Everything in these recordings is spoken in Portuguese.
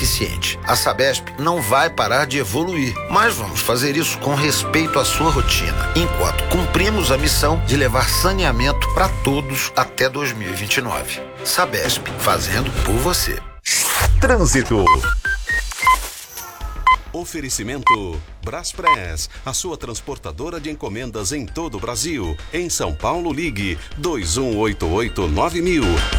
eficiente. A Sabesp não vai parar de evoluir, mas vamos fazer isso com respeito à sua rotina, enquanto cumprimos a missão de levar saneamento para todos até 2029. Sabesp, fazendo por você. Trânsito. Oferecimento Braspress, a sua transportadora de encomendas em todo o Brasil. Em São Paulo, ligue 2188-9000.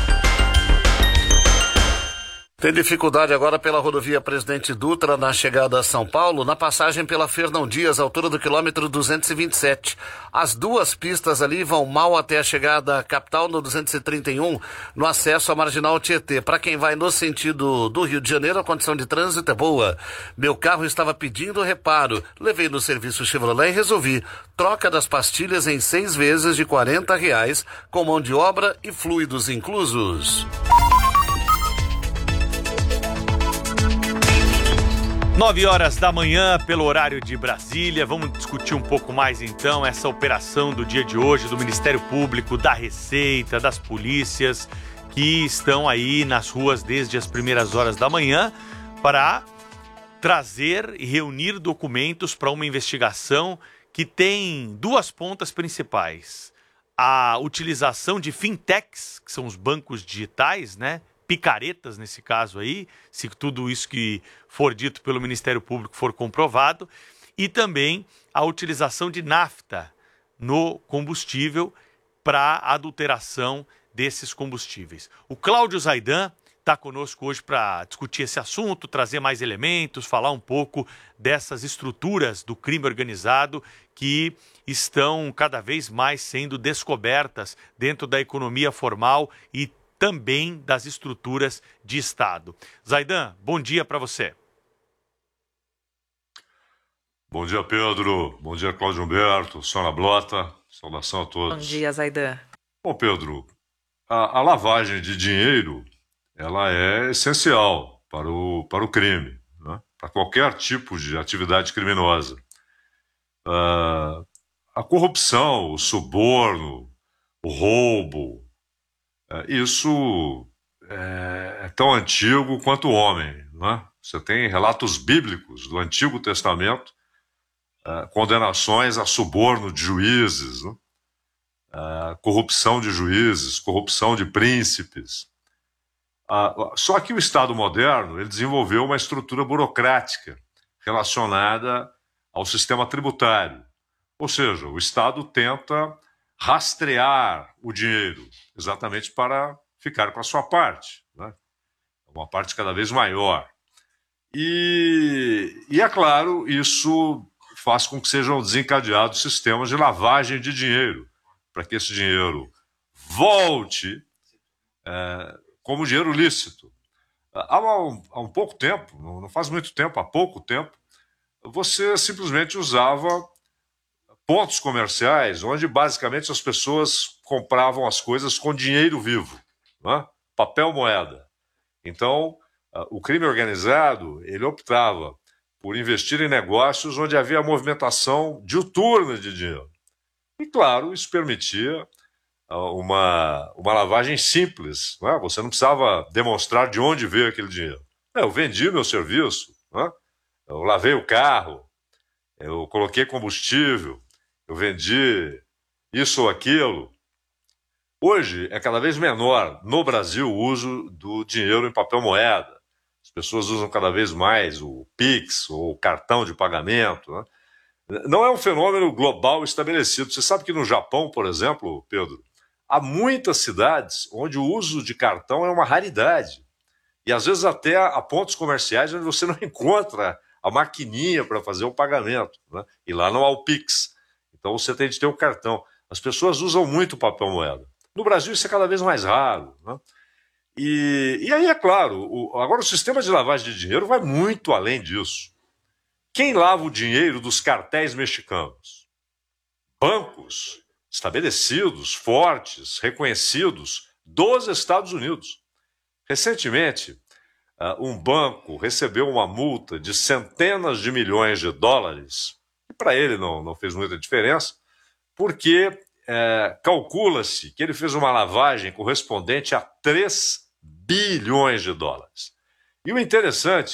Tem dificuldade agora pela rodovia Presidente Dutra na chegada a São Paulo, na passagem pela Fernão Dias, altura do quilômetro 227. As duas pistas ali vão mal até a chegada à capital no 231, no acesso à Marginal Tietê. Para quem vai no sentido do Rio de Janeiro, a condição de trânsito é boa. Meu carro estava pedindo reparo, levei no serviço Chevrolet e resolvi. Troca das pastilhas em 6 vezes de R$40, com mão de obra e fluidos inclusos. 9 horas da manhã, pelo horário de Brasília. Vamos discutir um pouco mais, então, essa operação do dia de hoje do Ministério Público, da Receita, das polícias, que estão aí nas ruas desde as primeiras horas da manhã para trazer e reunir documentos para uma investigação que tem duas pontas principais. A utilização de fintechs, que são os bancos digitais, né? Picaretas nesse caso aí, se tudo isso que for dito pelo Ministério Público for comprovado, e também a utilização de nafta no combustível para adulteração desses combustíveis. O Cláudio Zaidan está conosco hoje para discutir esse assunto, trazer mais elementos, falar um pouco dessas estruturas do crime organizado que estão cada vez mais sendo descobertas dentro da economia formal e também das estruturas de Estado. Zaidan, bom dia para você. Bom dia, Pedro. Bom dia, Cláudio Humberto, Sônia Blota. Saudação a todos. Bom dia, Zaidan. Bom, Pedro, a lavagem de dinheiro, ela é essencial para o crime, né? Para qualquer tipo de atividade criminosa. A corrupção, o suborno, o roubo, isso é tão antigo quanto o homem, né? Você tem relatos bíblicos do Antigo Testamento, condenações a suborno de juízes, né? Corrupção de juízes, corrupção de príncipes. Só que o Estado moderno ele desenvolveu uma estrutura burocrática relacionada ao sistema tributário. Ou seja, o Estado tenta rastrear o dinheiro, exatamente para ficar com a sua parte, né? Uma parte cada vez maior. E é claro, isso faz com que sejam desencadeados sistemas de lavagem de dinheiro, para que esse dinheiro volte como dinheiro lícito. Há um pouco tempo, não faz muito tempo, há pouco tempo, você simplesmente usava pontos comerciais onde basicamente as pessoas compravam as coisas com dinheiro vivo, né? Papel moeda. Então, o crime organizado ele optava por investir em negócios onde havia movimentação diuturna de dinheiro. E claro, isso permitia uma lavagem simples, né? Você não precisava demonstrar de onde veio aquele dinheiro. Eu vendi meu serviço, né? Eu lavei o carro, eu coloquei combustível, eu vendi isso ou aquilo. Hoje é cada vez menor no Brasil o uso do dinheiro em papel moeda. As pessoas usam cada vez mais o Pix ou o cartão de pagamento, né? Não é um fenômeno global estabelecido. Você sabe que no Japão, por exemplo, Pedro, há muitas cidades onde o uso de cartão é uma raridade. E às vezes até há pontos comerciais onde você não encontra a maquininha para fazer o pagamento, né? E lá não há o Pix. Então você tem de ter o cartão. As pessoas usam muito papel moeda. No Brasil isso é cada vez mais raro, né? E aí, é claro, agora o sistema de lavagem de dinheiro vai muito além disso. Quem lava o dinheiro dos cartéis mexicanos? Bancos estabelecidos, fortes, reconhecidos dos Estados Unidos. Recentemente, um banco recebeu uma multa de centenas de milhões de dólares, e para ele não fez muita diferença, porque calcula-se que ele fez uma lavagem correspondente a 3 bilhões de dólares. E o interessante